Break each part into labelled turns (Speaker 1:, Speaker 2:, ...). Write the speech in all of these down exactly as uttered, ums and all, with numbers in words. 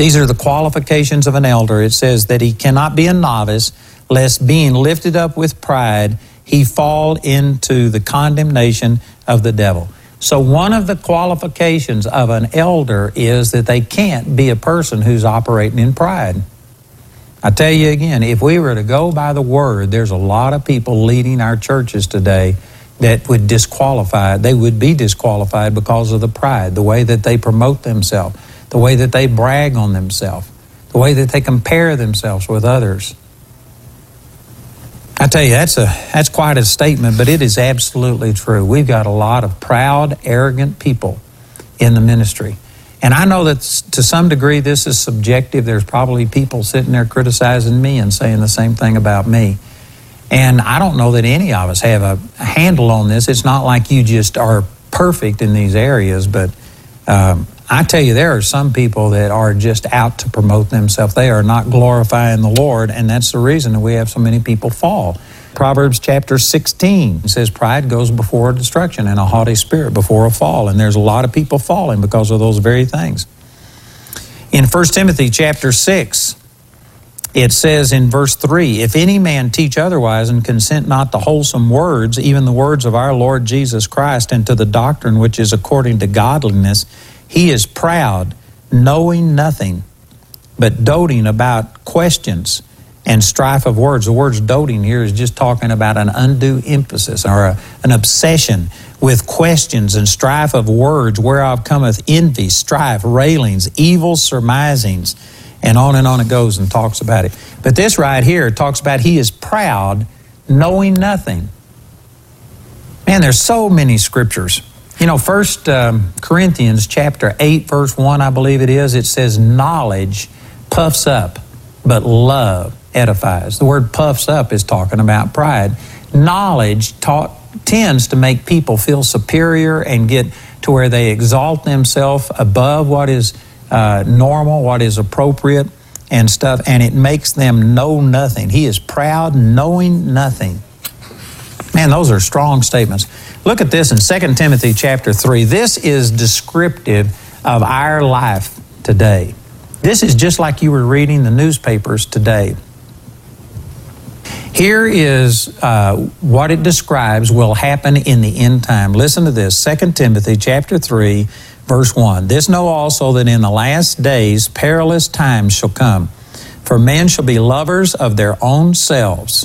Speaker 1: These are the qualifications of an elder. It says that he cannot be a novice, lest being lifted up with pride, he fall into the condemnation of the devil. So one of the qualifications of an elder is that they can't be a person who's operating in pride. I tell you again, if we were to go by the Word, there's a lot of people leading our churches today that would disqualify. They would be disqualified because of the pride, the way that they promote themselves, the way that they brag on themselves, the way that they compare themselves with others. I tell you, that's a that's quite a statement, but it is absolutely true. We've got a lot of proud, arrogant people in the ministry. And I know that to some degree this is subjective. There's probably people sitting there criticizing me and saying the same thing about me. And I don't know that any of us have a handle on this. It's not like you just are perfect in these areas, but um, I tell you, there are some people that are just out to promote themselves. They are not glorifying the Lord, and that's the reason that we have so many people fall. Proverbs chapter sixteen says, pride goes before destruction and a haughty spirit before a fall. And there's a lot of people falling because of those very things. In First Timothy chapter six, it says in verse three, if any man teach otherwise and consent not to wholesome words, even the words of our Lord Jesus Christ, and to the doctrine which is according to godliness, he is proud, knowing nothing, but doting about questions and strife of words. The word doting here is just talking about an undue emphasis or a, an obsession with questions and strife of words, whereof cometh envy, strife, railings, evil surmisings, and on and on it goes and talks about it. But this right here talks about he is proud, knowing nothing. Man, there's so many scriptures. You know, First um, Corinthians chapter eight, verse one, I believe it is, it says, knowledge puffs up, but love edifies. The word puffs up is talking about pride. Knowledge taught, tends to make people feel superior and get to where they exalt themselves above what is uh, normal, what is appropriate and stuff, and it makes them know nothing. He is proud, knowing nothing. Man, those are strong statements. Look at this in Second Timothy chapter three. This is descriptive of our life today. This is just like you were reading the newspapers today. Here is uh, what it describes will happen in the end time. Listen to this, Second Timothy chapter three, verse one. This know also that in the last days perilous times shall come, for men shall be lovers of their own selves.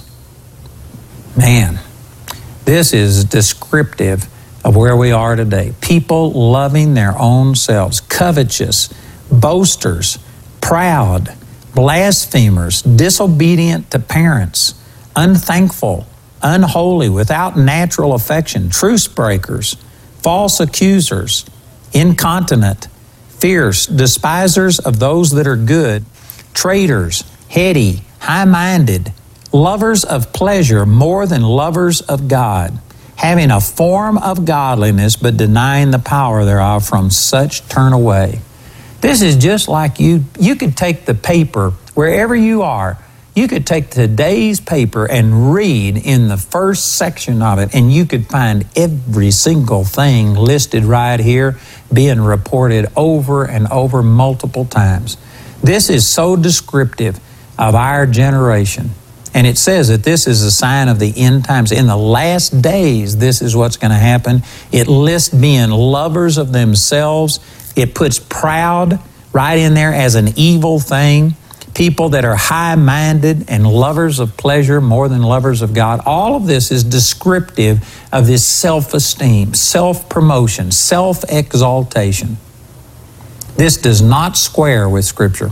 Speaker 1: Man, this is descriptive of where we are today. People loving their own selves, covetous, boasters, proud, blasphemers, disobedient to parents, unthankful, unholy, without natural affection, truce breakers, false accusers, incontinent, fierce, despisers of those that are good, traitors, heady, high-minded, lovers of pleasure more than lovers of God, having a form of godliness but denying the power thereof. From such turn away. This is just like you, you could take the paper, wherever you are, you could take today's paper and read in the first section of it, and you could find every single thing listed right here being reported over and over multiple times. This is so descriptive of our generation. And it says that this is a sign of the end times. In the last days, this is what's going to happen. It lists being lovers of themselves. It puts proud right in there as an evil thing. People that are high-minded and lovers of pleasure more than lovers of God. All of this is descriptive of this self-esteem, self-promotion, self-exaltation. This does not square with Scripture.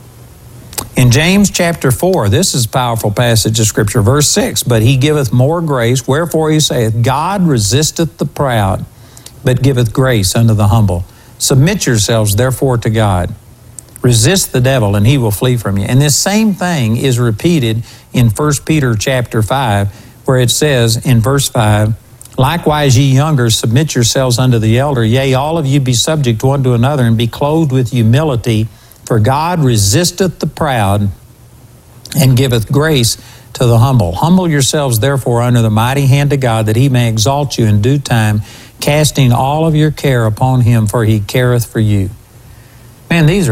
Speaker 1: In James chapter four, this is a powerful passage of Scripture, verse six, but he giveth more grace, wherefore he saith, God resisteth the proud, but giveth grace unto the humble. Submit yourselves therefore to God. Resist the devil, and he will flee from you. And this same thing is repeated in First Peter chapter five, where it says in verse five, likewise ye younger, submit yourselves unto the elder. Yea, all of you be subject one to another, and be clothed with humility. For God resisteth the proud, and giveth grace to the humble. Humble yourselves therefore under the mighty hand of God, that he may exalt you in due time, casting all of your care upon him, for he careth for you. Man, these are